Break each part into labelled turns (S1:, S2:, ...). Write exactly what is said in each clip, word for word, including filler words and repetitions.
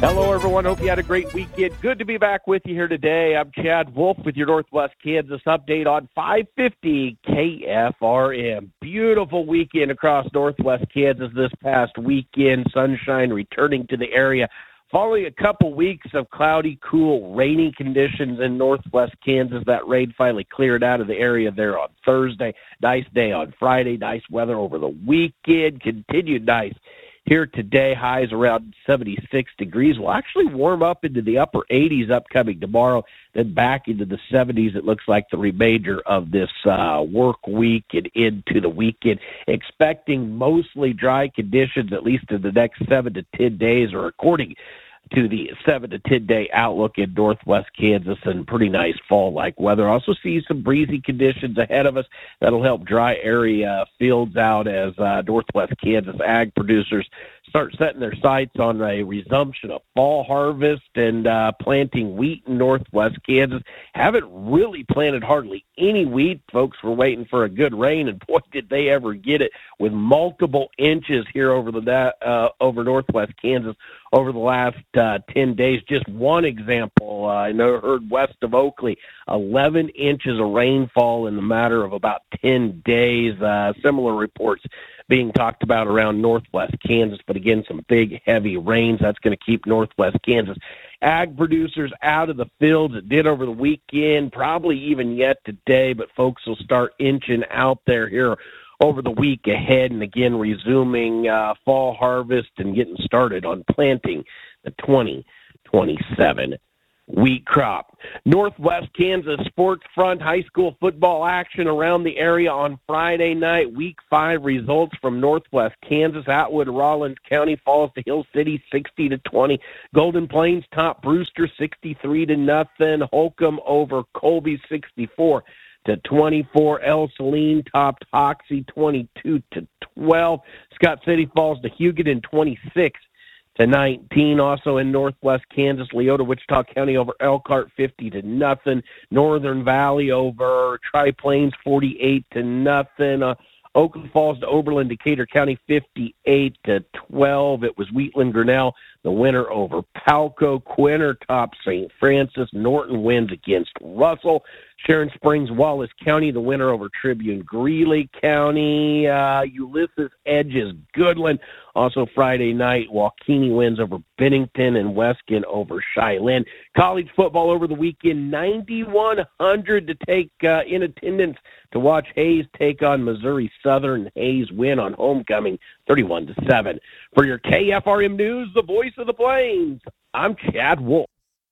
S1: Hello, everyone. Hope you had a great weekend. Good to be back with you here today. I'm Chad Wolf with your Northwest Kansas update on five fifty K F R M. Beautiful weekend across Northwest Kansas this past weekend. Sunshine returning to the area following a couple weeks of cloudy, cool, rainy conditions in Northwest Kansas. That rain finally cleared out of the area there on Thursday. Nice day on Friday. Nice weather over the weekend. Continued nice here today. Highs around seventy-six degrees. We'll actually warm up into the upper eighties upcoming tomorrow, then back into the seventies, it looks like, the remainder of this uh, work week and into the weekend. Expecting mostly dry conditions, at least in the next seven to ten days, or according to the seven to ten day outlook in Northwest Kansas, and pretty nice fall-like weather. Also see some breezy conditions ahead of us that'll help dry area fields out as uh, Northwest Kansas ag producers start setting their sights on a resumption of fall harvest and uh, planting wheat in Northwest Kansas. Haven't really planted hardly any wheat. Folks were waiting for a good rain, and boy, did they ever get it, with multiple inches here over the uh, over Northwest Kansas over the last uh, ten days. Just one example, uh, I know heard west of Oakley, eleven inches of rainfall in the matter of about ten days. Uh, similar reports being talked about around Northwest Kansas, but again, some big, heavy rains. That's going to keep Northwest Kansas ag producers out of the fields. It did over the weekend, probably even yet today, but folks will start inching out there here over the week ahead, and again resuming uh, fall harvest and getting started on planting the twenty twenty-seven wheat crop. Northwest Kansas Sports Front high school football action around the area on Friday night. Week five results from Northwest Kansas. Atwood Rollins County falls to Hill City sixty to twenty. Golden Plains top Brewster sixty-three to nothing. Holcomb over Colby sixty-four to twenty-four. El Saline topped Hoxie twenty-two to twelve. Scott City falls to Hugoton twenty-six to nineteen. Also in Northwest Kansas, Leota Wichita County over Elkhart fifty to nothing. Northern Valley over Tri-Plains forty-eight to nothing. Uh, Oakland Falls to Oberlin Decatur County fifty-eight to twelve. It was Wheatland Grinnell, the winner over Palco. Quinter tops Saint Francis. Norton wins against Russell. Sharon Springs Wallace County, the winner over Tribune Greeley County. Uh, Ulysses edges Goodland. Also Friday night, Waukene wins over Bennington, and Weskin over Cheyenne. College football over the weekend, ninety-one hundred to take uh, in attendance to watch Hayes take on Missouri Southern. Hayes win on homecoming, thirty-one to seven. For your K F R M News, the voice of the Plains, I'm Chad Wolf.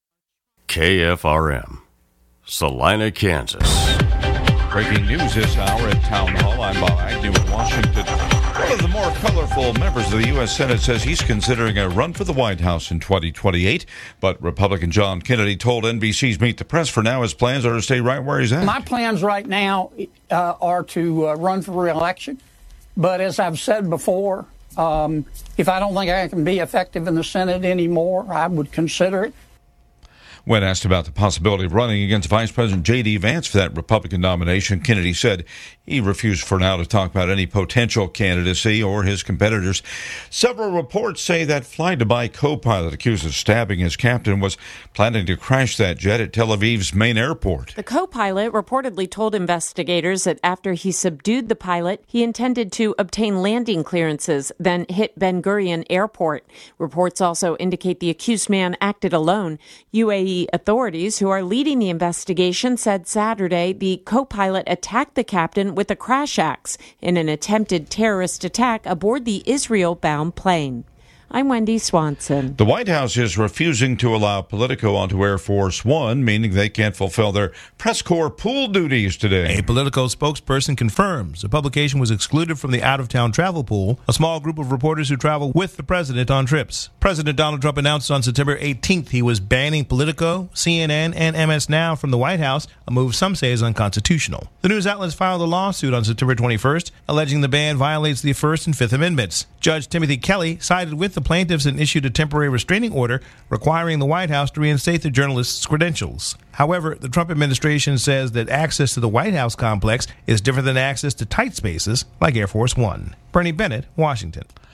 S2: K F R M, Salina, Kansas.
S3: Breaking news this hour at Town Hall. I'm Bob Agnew in Washington. One of the more colorful members of the U S Senate says he's considering a run for the White House in twenty twenty-eight. But Republican John Kennedy told N B C's Meet the Press for now his plans are to stay right where he's at.
S4: My plans right now uh, are to uh, run for re-election. But as I've said before, um, if I don't think I can be effective in the Senate anymore, I would consider it.
S3: When asked about the possibility of running against Vice President J D. Vance for that Republican nomination, Kennedy said he refused for now to talk about any potential candidacy or his competitors. Several reports say that Fly Dubai co-pilot accused of stabbing his captain was planning to crash that jet at Tel Aviv's main airport.
S5: The co-pilot reportedly told investigators that after he subdued the pilot, he intended to obtain landing clearances, then hit Ben Gurion Airport. Reports also indicate the accused man acted alone. U A E authorities who are leading the investigation said Saturday the co-pilot attacked the captain with a crash axe in an attempted terrorist attack aboard the Israel-bound plane. I'm Wendy Swanson.
S3: The White House is refusing to allow Politico onto Air Force One, meaning they can't fulfill their press corps pool duties today.
S6: A Politico spokesperson confirms the publication was excluded from the out-of-town travel pool, a small group of reporters who travel with the president on trips. President Donald Trump announced on September eighteenth he was banning Politico, C N N, and M S Now from the White House, a move some say is unconstitutional. The news outlets filed a lawsuit on September twenty-first, alleging the ban violates the First and Fifth Amendments. Judge Timothy Kelly sided with the plaintiffs and issued a temporary restraining order requiring the White House to reinstate the journalists' credentials. However, the Trump administration says that access to the White House complex is different than access to tight spaces like Air Force One. Bernie Bennett, Washington.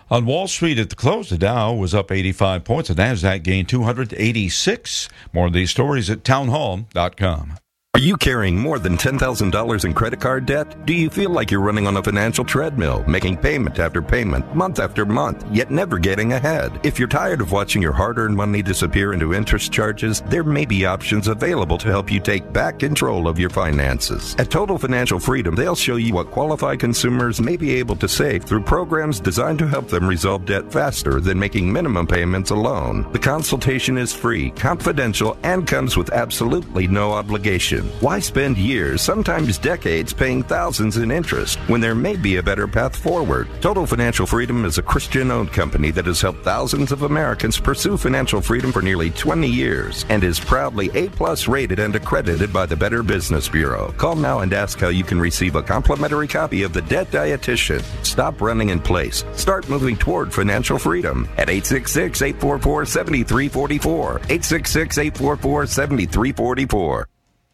S3: On Wall Street at the close, the Dow was up eighty-five points. The NASDAQ gained two hundred eighty-six. More of these stories at townhall dot com.
S7: Are you carrying more than ten thousand dollars in credit card debt? Do you feel like you're running on a financial treadmill, making payment after payment, month after month, yet never getting ahead? If you're tired of watching your hard-earned money disappear into interest charges, there may be options available to help you take back control of your finances. At Total Financial Freedom, they'll show you what qualified consumers may be able to save through programs designed to help them resolve debt faster than making minimum payments alone. The consultation is free, confidential, and comes with absolutely no obligation. Why spend years, sometimes decades, paying thousands in interest when there may be a better path forward? Total Financial Freedom is a Christian-owned company that has helped thousands of Americans pursue financial freedom for nearly twenty years and is proudly A-plus rated and accredited by the Better Business Bureau. Call now and ask how you can receive a complimentary copy of The Debt Dietitian. Stop running in place. Start moving toward financial freedom at eight six six, eight four four, seven three four four. eight six six, eight four four, seven three four four.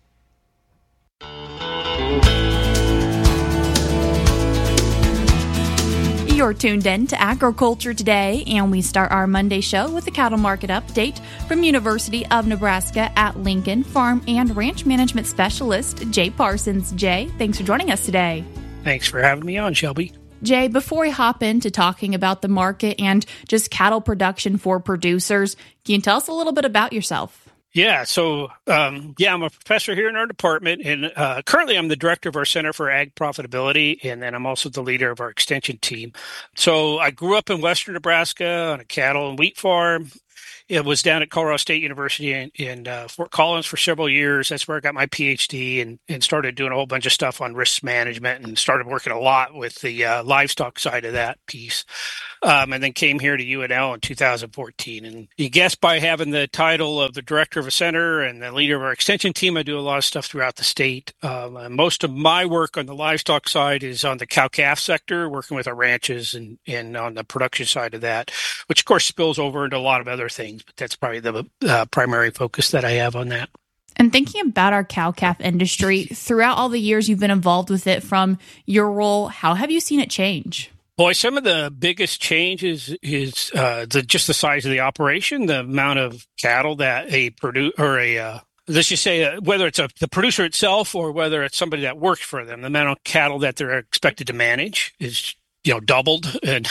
S8: You're tuned in to Agriculture Today, and we start our Monday show with a cattle market update from University of Nebraska at Lincoln Farm and Ranch Management Specialist Jay Parsons. Jay, thanks for joining us today.
S9: Thanks for having me on, Shelby.
S8: Jay, before we hop into talking about the market and just cattle production for producers, can you tell us a little bit about yourself?
S9: Yeah, so, um, yeah, I'm a professor here in our department, and uh, currently I'm the director of our Center for Ag Profitability, and then I'm also the leader of our extension team. So I grew up in western Nebraska on a cattle and wheat farm. It was down at Colorado State University in, in uh, Fort Collins for several years. That's where I got my P H D and, and started doing a whole bunch of stuff on risk management and started working a lot with the uh, livestock side of that piece. Um, and then came here to U N L in two thousand fourteen. And you guess by having the title of the director of a center and the leader of our extension team, I do a lot of stuff throughout the state. Um, and most of my work on the livestock side is on the cow-calf sector, working with our ranches and, and on the production side of that, which of course spills over into a lot of other things. But that's probably the uh, primary focus that I have on that.
S8: And thinking about our cow-calf industry, throughout all the years you've been involved with it from your role, how have you seen it change?
S9: Boy, some of the biggest changes is uh, the just the size of the operation, the amount of cattle that a produce or a uh, let's just say uh, whether it's a, the producer itself or whether it's somebody that works for them, the amount of cattle that they're expected to manage is you know doubled. And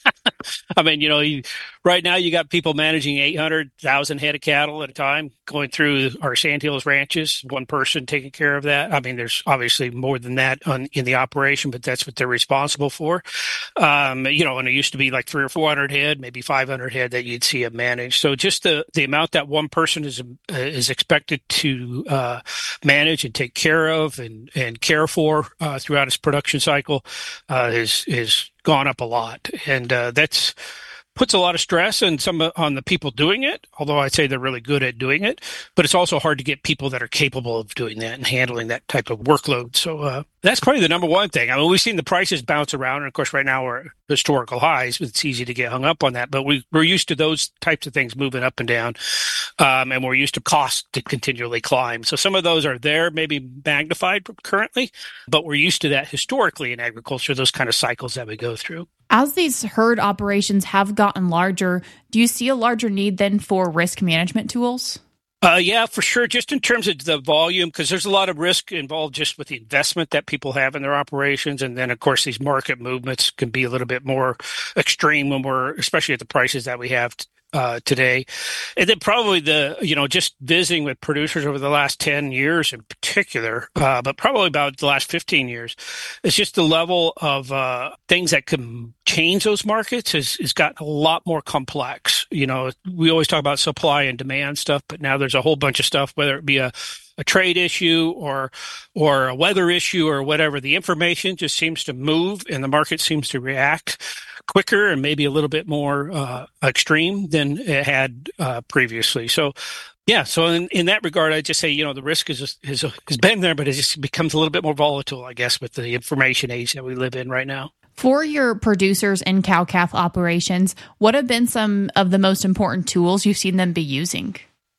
S9: I mean, you know, you, right now you got people managing eight hundred thousand head of cattle at a time going through our Sandhills ranches, one person taking care of that. I mean, there's obviously more than that on, in the operation, but that's what they're responsible for. Um, you know, and it used to be like three or four hundred head, maybe five hundred head that you'd see them manage. So just the, the amount that one person is, uh, is expected to, uh, manage and take care of and, and care for, uh, throughout its production cycle, uh, is, is gone up a lot. And, uh, that's, puts a lot of stress on some on the people doing it, although I'd say they're really good at doing it. But it's also hard to get people that are capable of doing that and handling that type of workload. So uh, that's probably the number one thing. I mean, we've seen the prices bounce around. And, of course, right now we're at historical highs. It's easy to get hung up on that. But we, we're used to those types of things moving up and down. Um, and we're used to costs to continually climb. So some of those are there, maybe magnified currently. But we're used to that historically in agriculture, those kind of cycles that we go through.
S8: As these herd operations have gotten larger, do you see a larger need then for risk management tools?
S9: Uh, yeah, for sure. Just in terms of the volume, because there's a lot of risk involved just with the investment that people have in their operations. And then, of course, these market movements can be a little bit more extreme when we're, especially at the prices that we have t- Uh, today. And then probably the, you know, just visiting with producers over the last ten years in particular, uh, but probably about the last fifteen years, it's just the level of uh, things that can change those markets has, has gotten a lot more complex. You know, we always talk about supply and demand stuff, but now there's a whole bunch of stuff, whether it be a a trade issue or or a weather issue or whatever. The information just seems to move and the market seems to react quicker and maybe a little bit more uh, extreme than it had uh, previously. So, yeah, so in, in that regard, I'd just say, you know, the risk is, is, has been there, but it just becomes a little bit more volatile, I guess, with the information age that we live in right now.
S8: For your producers and cow-calf operations, what have been some of the most important tools you've seen them be using?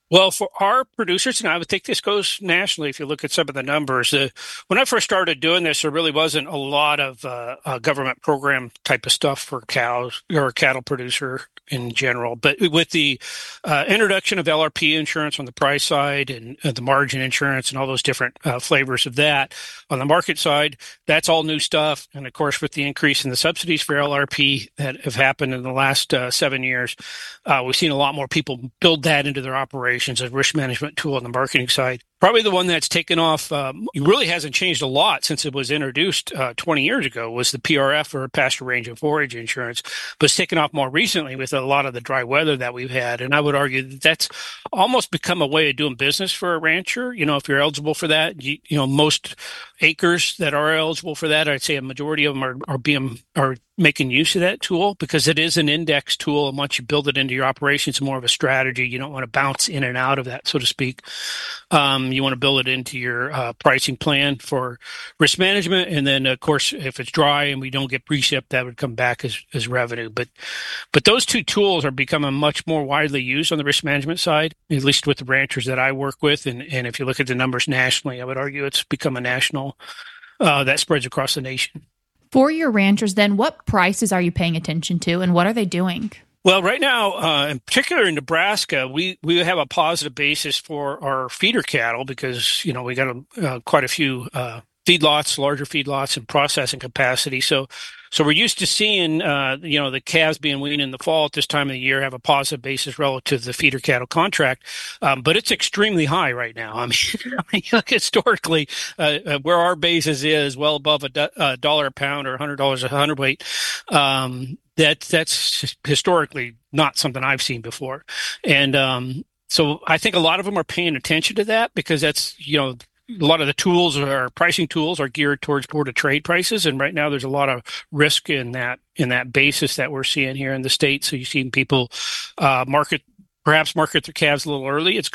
S9: Well, for our producers, and I would think this goes nationally if you look at some of the numbers, uh, when I first started doing this, there really wasn't a lot of uh, uh, government program type of stuff for cows or a cattle producer in general. But with the uh, introduction of L R P insurance on the price side and uh, the margin insurance and all those different uh, flavors of that on the market side, that's all new stuff. And of course, with the increase in the subsidies for L R P that have happened in the last uh, seven years, uh, we've seen a lot more people build that into their operations, a risk management tool on the marketing side. Probably the one that's taken off, um, it really hasn't changed a lot since it was introduced uh, twenty years ago, was the P R F, or pasture range and forage insurance, but it's taken off more recently with a lot of the dry weather that we've had. And I would argue that that's almost become a way of doing business for a rancher. You know, if you're eligible for that, you, you know, most acres that are eligible for that, I'd say a majority of them are, are being are making use of that tool because it is an index tool. And once you build it into your operation, it's more of a strategy. You don't want to bounce in and out of that, so to speak. Um, you want to build it into your uh, pricing plan for risk management. And then, of course, if it's dry and we don't get precip, that would come back as, as revenue. But but those two tools are becoming much more widely used on the risk management side, at least with the ranchers that I work with. And, and if you look at the numbers nationally, I would argue it's become a national, uh, that spreads across the nation.
S8: For your ranchers, then, what prices are you paying attention to, and what are they doing?
S9: Well, right now, uh, in particular in Nebraska, we, we have a positive basis for our feeder cattle because, you know, we got a, uh, quite a few uh, feedlots, larger feedlots, and processing capacity. So so we're used to seeing, uh, you know, the calves being weaned in the fall at this time of the year have a positive basis relative to the feeder cattle contract. Um, but it's extremely high right now. I mean, I mean look, historically, uh, uh, where our basis is well above a, do- a dollar a pound or one hundred dollars a hundredweight. Um, that that's historically not something I've seen before. And um, so I think a lot of them are paying attention to that because that's, you know, a lot of the tools or pricing tools are geared towards board of trade prices. And right now there's a lot of risk in that, in that basis that we're seeing here in the state. So you've seen people uh, market, perhaps market their calves a little early. It's